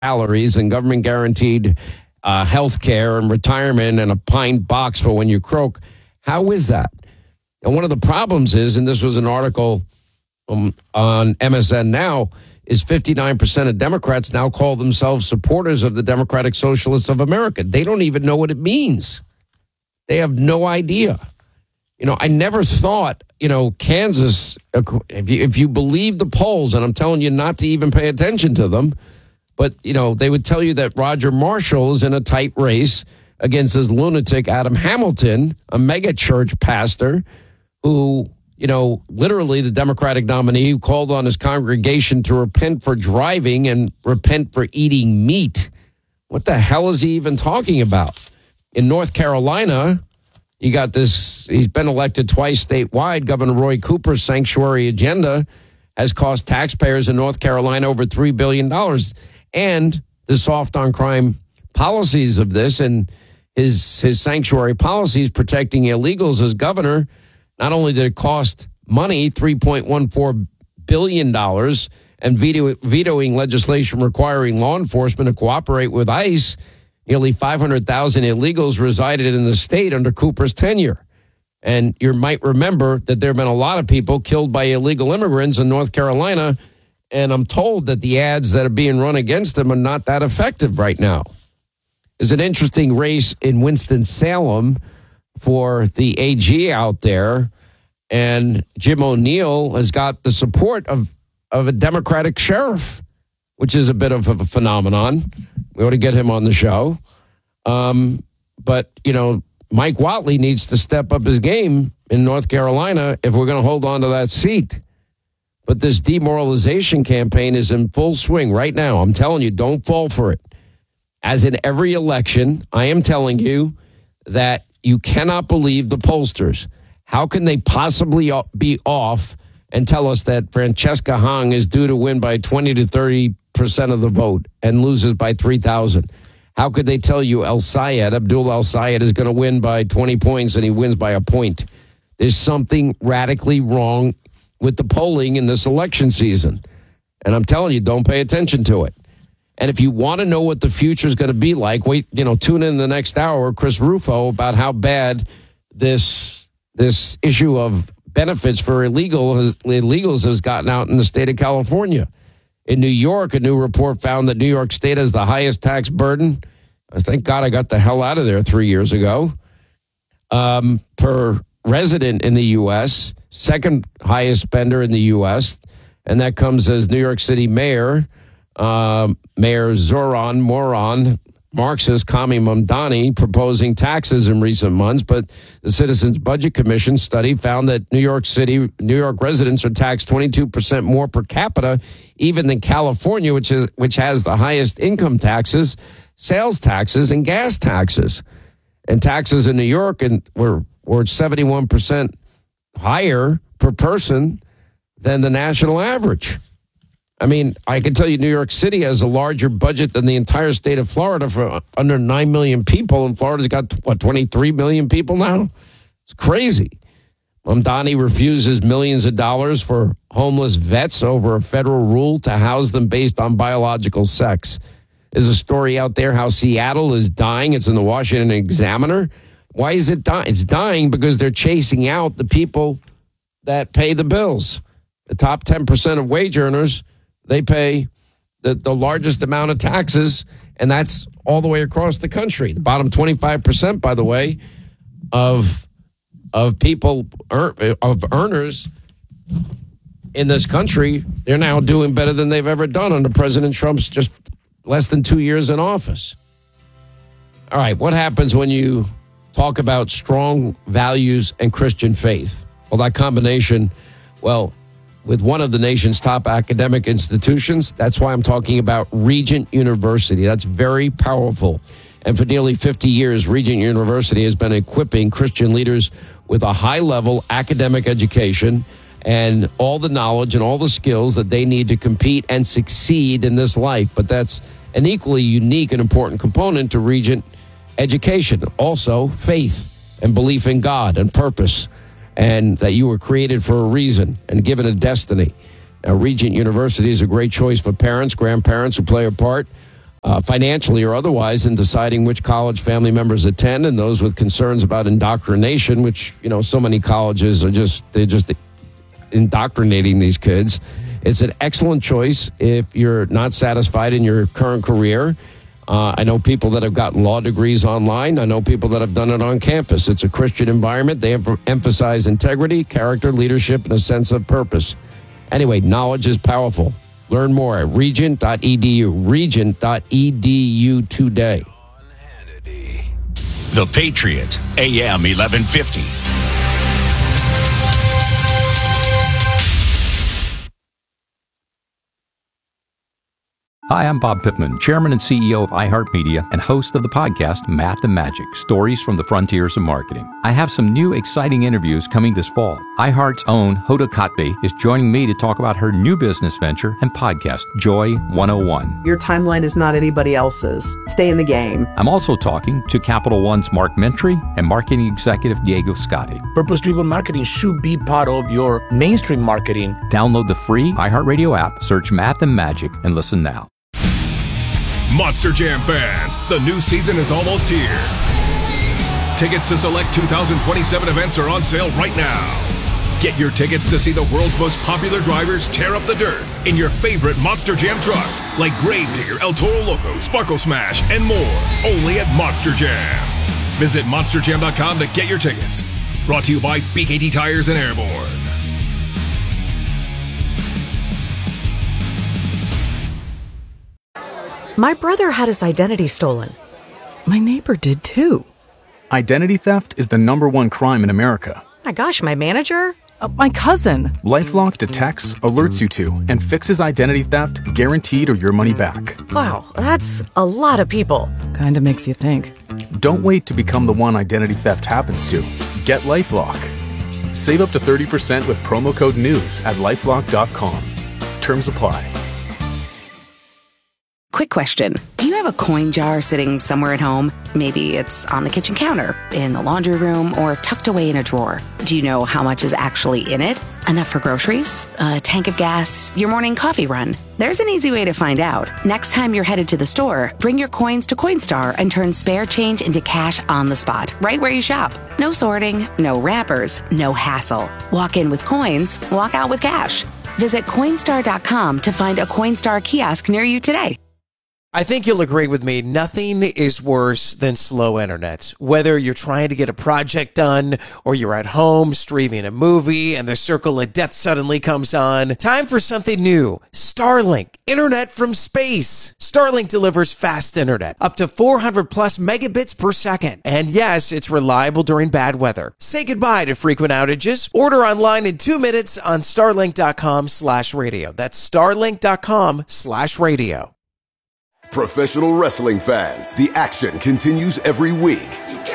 salaries and government guaranteed health care and retirement and a pine box for when you croak. How is that? And one of the problems is, and this was an article on MSN Now, is 59% of Democrats now call themselves supporters of the Democratic Socialists of America. They don't even know what it means. They have no idea. I never thought, Kansas, if you believe the polls, and I'm telling you not to even pay attention to them, but, they would tell you that Roger Marshall is in a tight race against this lunatic Adam Hamilton, a mega church pastor who, literally the Democratic nominee who called on his congregation to repent for driving and repent for eating meat. What the hell is he even talking about? In North Carolina, you got this, he's been elected twice statewide. Governor Roy Cooper's sanctuary agenda has cost taxpayers in North Carolina over $3 billion. And the soft on crime policies of this and his sanctuary policies protecting illegals as governor, not only did it cost money, $3.14 billion, and vetoing legislation requiring law enforcement to cooperate with ICE, nearly 500,000 illegals resided in the state under Cooper's tenure. And you might remember that there have been a lot of people killed by illegal immigrants in North Carolina, and I'm told that the ads that are being run against them are not that effective right now. There's an interesting race in Winston-Salem for the AG out there, and Jim O'Neill has got the support of a Democratic sheriff, which is a bit of a phenomenon. We ought to get him on the show. But, Mike Whatley needs to step up his game in North Carolina if we're going to hold on to that seat. But this demoralization campaign is in full swing right now. I'm telling you, don't fall for it. As in every election, I am telling you that you cannot believe the pollsters. How can they possibly be off and tell us that Francesca Hong is due to win by 20 to 30% of the vote and loses by 3,000? How could they tell you Abdul El Sayed is going to win by 20 points and he wins by a point? There's something radically wrong with the polling in this election season. And I'm telling you, don't pay attention to it. And if you want to know what the future is going to be like, tune in the next hour with Chris Rufo about how bad this issue of benefits for illegals has gotten out in the state of California. In New York, a new report found that New York State has the highest tax burden. Thank God I got the hell out of there 3 years ago. Per resident in the U.S., second highest spender in the U.S., and that comes as New York City Mayor Zoran Moran, Marxist Kami Mamdani, proposing taxes in recent months. But the Citizens Budget Commission study found that New York residents are taxed 22% more per capita, even than California, which has the highest income taxes, sales taxes, and gas taxes. And taxes in New York were 71% higher per person than the national average. I mean, I can tell you New York City has a larger budget than the entire state of Florida for under 9 million people. And Florida's got, 23 million people now? It's crazy. Mamdani refuses millions of dollars for homeless vets over a federal rule to house them based on biological sex. There's a story out there how Seattle is dying. It's in the Washington Examiner. Why is it dying? It's dying because they're chasing out the people that pay the bills. The top 10% of wage earners, they pay the largest amount of taxes, and that's all the way across the country. The bottom 25%, by the way, of people, of earners in this country, they're now doing better than they've ever done under President Trump's just less than 2 years in office. All right, what happens when you talk about strong values and Christian faith? Well, that combination, with one of the nation's top academic institutions, that's why I'm talking about Regent University. That's very powerful. And for nearly 50 years, Regent University has been equipping Christian leaders with a high-level academic education and all the knowledge and all the skills that they need to compete and succeed in this life. But that's an equally unique and important component to Regent education. Also, faith and belief in God and purpose, and that you were created for a reason and given a destiny. Now, Regent University is a great choice for parents, grandparents who play a part financially or otherwise, in deciding which college family members attend, and those with concerns about indoctrination, which, so many colleges are just indoctrinating these kids. It's an excellent choice if you're not satisfied in your current career. I know people that have gotten law degrees online. I know people that have done it on campus. It's a Christian environment. They emphasize integrity, character, leadership, and a sense of purpose. Anyway, knowledge is powerful. Learn more at regent.edu. Regent.edu today. The Patriot, AM 1150. Hi, I'm Bob Pittman, Chairman and CEO of iHeartMedia and host of the podcast Math and Magic, Stories from the Frontiers of Marketing. I have some new exciting interviews coming this fall. iHeart's own Hoda Kotb is joining me to talk about her new business venture and podcast, Joy 101. Your timeline is not anybody else's. Stay in the game. I'm also talking to Capital One's Mark Mentry and marketing executive Diego Scotti. Purpose-driven marketing should be part of your mainstream marketing. Download the free iHeartRadio app, search Math and Magic, and listen now. Monster Jam fans, the new season is almost here. Tickets to select 2027 events are on sale right now. Get your tickets to see the world's most popular drivers tear up the dirt in your favorite Monster Jam trucks like Gravedigger, El Toro Loco, Sparkle Smash, and more, only at Monster Jam. Visit monsterjam.com to get your tickets. Brought to you by BKT Tires and Airborne. My brother had his identity stolen. My neighbor did too. Identity theft is the #1 crime in America. My gosh, my manager? My cousin. LifeLock detects, alerts you to, and fixes identity theft guaranteed or your money back. Wow, that's a lot of people. Kinda makes you think. Don't wait to become the one identity theft happens to. Get LifeLock. Save up to 30% with promo code NEWS at LifeLock.com. Terms apply. Quick question. Do you have a coin jar sitting somewhere at home? Maybe it's on the kitchen counter, in the laundry room, or tucked away in a drawer. Do you know how much is actually in it? Enough for groceries? A tank of gas? Your morning coffee run? There's an easy way to find out. Next time you're headed to the store, bring your coins to Coinstar and turn spare change into cash on the spot, right where you shop. No sorting, no wrappers, no hassle. Walk in with coins, walk out with cash. Visit Coinstar.com to find a Coinstar kiosk near you today. I think you'll agree with me, nothing is worse than slow internet. Whether you're trying to get a project done or you're at home streaming a movie and the circle of death suddenly comes on, time for something new. Starlink, internet from space. Starlink delivers fast internet, up to 400 plus megabits per second. And yes, it's reliable during bad weather. Say goodbye to frequent outages. Order online in 2 minutes on starlink.com/radio. That's starlink.com/radio. Professional wrestling fans, the action continues every week.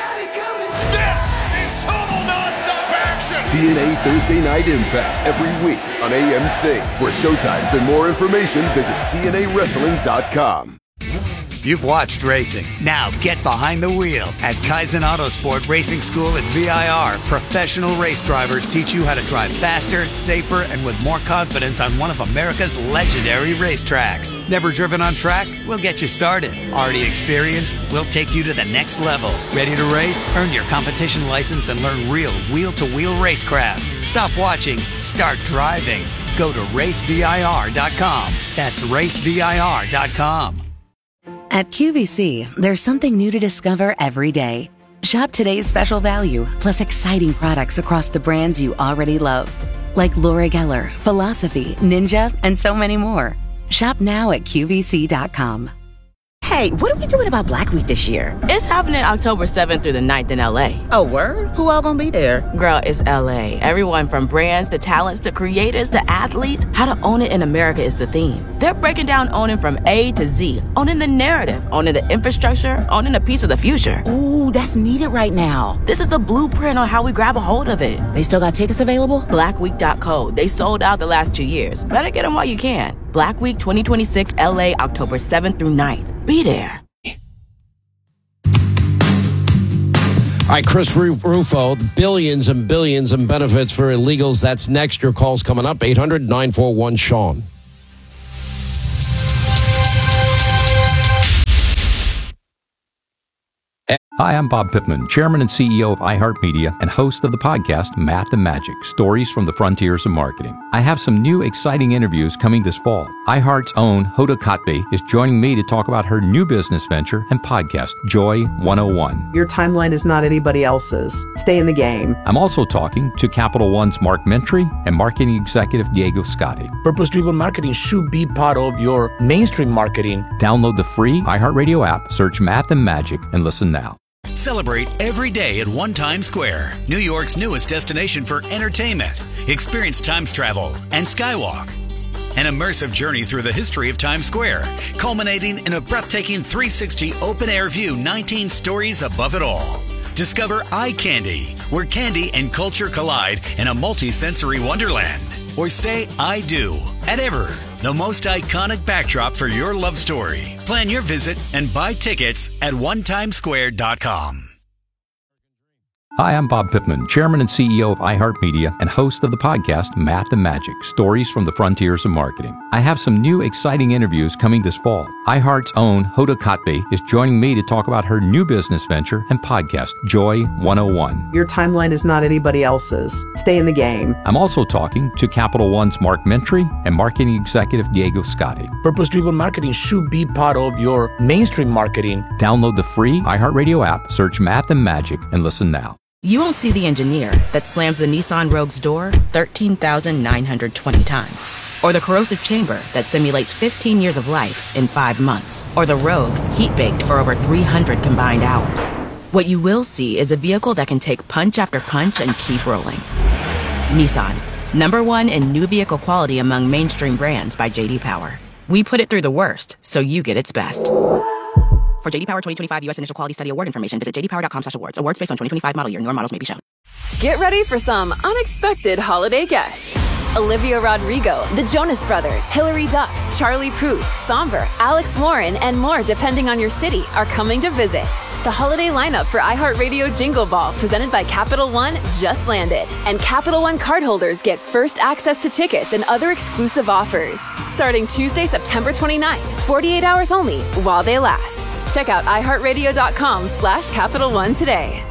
This is total nonstop action! TNA Thursday Night Impact every week on AMC. For showtimes and more information, visit TNAWrestling.com. You've watched racing. Now get behind the wheel. At Kaizen Autosport Racing School at VIR, professional race drivers teach you how to drive faster, safer, and with more confidence on one of America's legendary racetracks. Never driven on track? We'll get you started. Already experienced? We'll take you to the next level. Ready to race? Earn your competition license and learn real wheel-to-wheel racecraft. Stop watching. Start driving. Go to racevir.com. That's racevir.com. At QVC, there's something new to discover every day. Shop today's special value, plus exciting products across the brands you already love, like Laura Geller, Philosophy, Ninja, and so many more. Shop now at QVC.com. Hey, what are we doing about Black Week this year? It's happening October 7th through the 9th in LA. Oh, word? Who all gonna be there? Girl, it's LA. Everyone from brands to talents to creators to athletes. How to own it in America is the theme. They're breaking down owning from A to Z. Owning the narrative, owning the infrastructure, owning a piece of the future. Ooh, that's needed right now. This is the blueprint on how we grab a hold of it. They still got tickets available? Blackweek.co. They sold out the last 2 years. Better get them while you can. Black Week 2026 LA, October 7th through 9th. Be there. All right, Chris Rufo, billions and billions in benefits for illegals. That's next. Your call's coming up, 800-941-SEAN. Hi, I'm Bob Pittman, Chairman and CEO of iHeartMedia and host of the podcast Math and Magic, Stories from the Frontiers of Marketing. I have some new exciting interviews coming this fall. iHeart's own Hoda Kotb is joining me to talk about her new business venture and podcast, Joy 101. Your timeline is not anybody else's. Stay in the game. I'm also talking to Capital One's Mark Mentry and marketing executive Diego Scotti. Purpose-driven marketing should be part of your mainstream marketing. Download the free iHeartRadio app, search Math and Magic, and listen now. Celebrate every day at One Times Square, New York's newest destination for entertainment. Experience Times Travel and Skywalk. An immersive journey through the history of Times Square, culminating in a breathtaking 360 open-air view 19 stories above it all. Discover Eye Candy, where candy and culture collide in a multi-sensory wonderland. Or say I do at Ever, the most iconic backdrop for your love story. Plan your visit and buy tickets at onetimesquare.com. Hi, I'm Bob Pittman, Chairman and CEO of iHeartMedia and host of the podcast Math and Magic, Stories from the Frontiers of Marketing. I have some new exciting interviews coming this fall. iHeart's own Hoda Kotb is joining me to talk about her new business venture and podcast, Joy 101. Your timeline is not anybody else's. Stay in the game. I'm also talking to Capital One's Mark Mentry and marketing executive Diego Scotti. Purpose-driven marketing should be part of your mainstream marketing. Download the free iHeartRadio app, search Math and Magic, and listen now. You won't see the engineer that slams the Nissan Rogue's door 13,920 times. Or the corrosive chamber that simulates 15 years of life in 5 months. Or the Rogue heat-baked for over 300 combined hours. What you will see is a vehicle that can take punch after punch and keep rolling. Nissan, #1 in new vehicle quality among mainstream brands by J.D. Power. We put it through the worst, so you get its best. For J.D. Power 2025 U.S. Initial Quality Study Award information, visit jdpower.com/awards. Awards based on 2025 model year. Newer models may be shown. Get ready for some unexpected holiday guests. Olivia Rodrigo, the Jonas Brothers, Hilary Duff, Charlie Puth, Somber, Alex Warren, and more depending on your city are coming to visit. The holiday lineup for iHeartRadio Jingle Ball, presented by Capital One, just landed. And Capital One cardholders get first access to tickets and other exclusive offers. Starting Tuesday, September 29th, 48 hours only, while they last. Check out iHeartRadio.com/Capital One today.